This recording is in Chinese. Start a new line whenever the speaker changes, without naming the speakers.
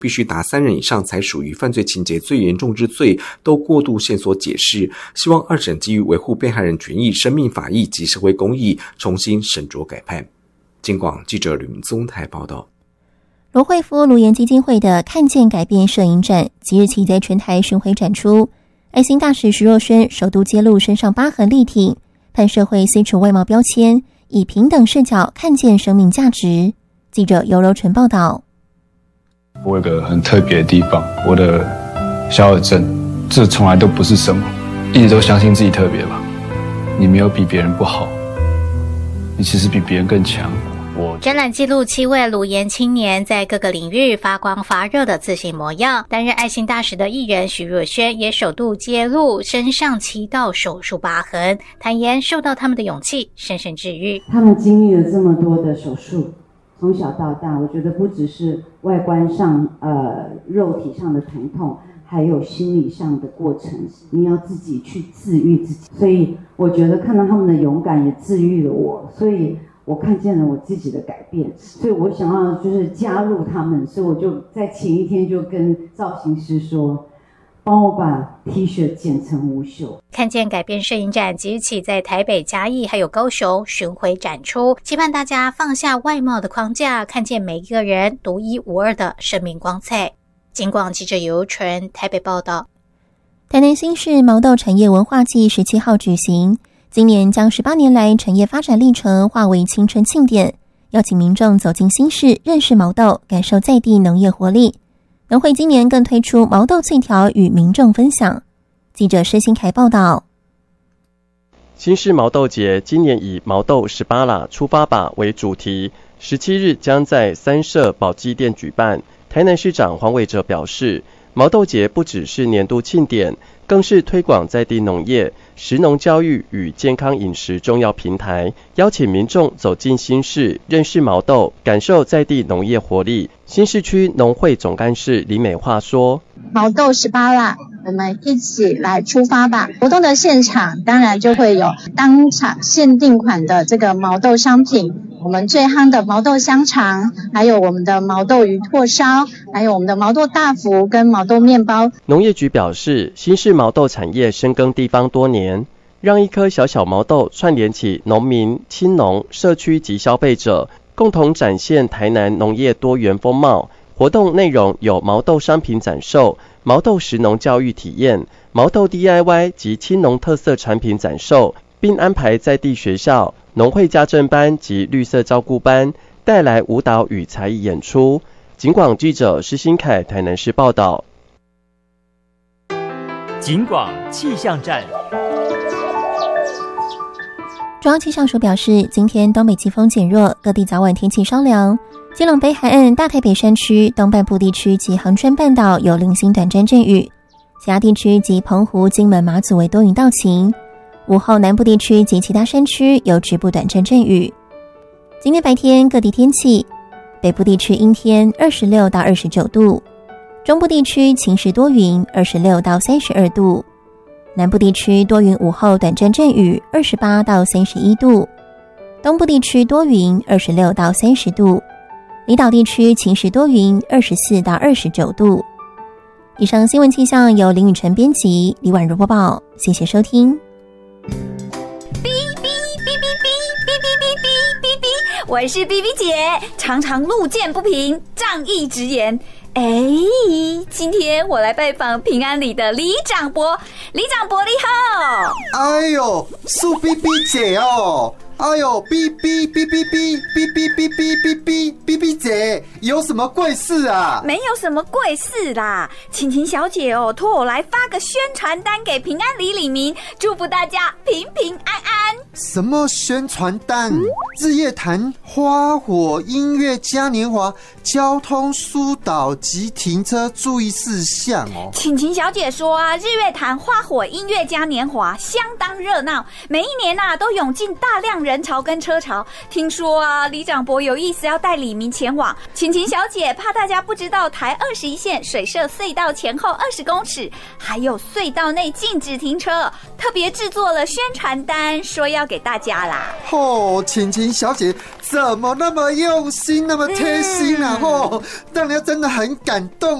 必须达3人以上才属于犯罪情节最严重之罪，都过度线索解释，希望二审基于维护被害人权益、生命法益及社会公益，重新审酌改判。警广记者吕明宗台报道。
罗慧夫卢颜基金会的看见改变摄影展即日起在全台巡回展出，爱心大使徐若瑄首度揭露身上疤痕力挺，盼社会撕除外貌标签，以平等视角看见生命价值。记者尤柔纯报道。
我有个很特别的地方，我的小耳症，这从来都不是什么，一直都相信自己特别吧。你没有比别人不好，你其实比别人更强。
展览记录7位卢颜青年在各个领域发光发热的自信模样。担任爱心大使的艺人徐若瑄也首度揭露身上7道手术疤痕，坦言受到他们的勇气深深治愈。
他们经历了这么多的手术，从小到大，我觉得不只是外观上肉体上的疼痛，还有心理上的过程，你要自己去治愈自己。所以我觉得看到他们的勇敢也治愈了我，所以我看见了我自己的改变，所以我想要就是加入他们，所以我就在前一天就跟造型师说，帮我把 T 恤剪成无袖。
看见改变摄影展即日起在台北、嘉义还有高雄巡回展出，期盼大家放下外貌的框架，看见每一个人独一无二的生命光彩。警广记者尤纯台北报道。
台南新市毛豆产业文化季17号举行，今年将18年来产业发展历程化为青春庆典，邀请民众走进新市，认识毛豆，感受在地农业活力。农会今年更推出毛豆脆条与民众分享。记者施新凯报道。
新市毛豆节今年以毛豆18啦出发吧为主题，17日将在三社宝鸡店举办。台南市长黄伟哲表示，毛豆节不只是年度庆典，更是推广在地农业、食农教育与健康饮食重要平台，邀请民众走进新市，认识毛豆，感受在地农业活力。新市区农会总干事李美化说，
毛豆18啦，我们一起来出发吧。活动的现场当然就会有当场限定款的这个毛豆商品，我们最夯的毛豆香肠，还有我们的毛豆鱼拓烧，还有我们的毛豆大福跟毛豆面包。
农业局表示，新市毛豆产业深耕地方多年，让一颗小小毛豆串联起农民、青农、社区及消费者，共同展现台南农业多元风貌。活动内容有毛豆商品展售、毛豆食农教育体验、毛豆 DIY 及青农特色产品展售，并安排在地学校、农会家政班及绿色照顾班带来舞蹈与才艺演出。警广记者施新凯台南市报道。
警广气象站。
中央气象署表示，今天东北季风减弱，各地早晚天气稍凉。基隆北海岸、大台北山区、东半部地区及恒春半岛有零星短暂阵雨，其他地区及澎湖、金门、马祖为多云到晴。午后南部地区及其他山区有局部短暂阵雨。今天白天各地天气，北部地区阴天26到29度，中部地区晴时多云26到32度，南部地区多云，午后短暂阵雨28到31度，东部地区多云26到30度，离岛地区晴时多云24到29度。以上新闻气象由林雨晨编辑，李婉如播报，谢谢收听。
我是 BB 姐，常常路见不平，仗义直言。今天我来拜访平安里的李长伯，李长伯你好。
哎呦，苏 BB 姐哦。哎呦 ，BB 姐，有什么贵事啊？
没有什么贵事啦，晴晴小姐哦，托我来发个宣传单给平安里里民，祝福大家平平安安。
什么宣传单？日月潭花火音乐嘉年华交通疏导及停车注意事项哦。
晴晴小姐说啊，日月潭花火音乐嘉年华相当热闹，每一年啊都涌进大量人潮跟车潮。听说啊，李长伯有意思要带里民前往。晴晴小姐怕大家不知道，台21线水社隧道前后20公尺，还有隧道内禁止停车，特别制作了宣传单，说说要给大家啦。
晴晴小姐怎么那么用心，那么贴心啊？让人真的很感动。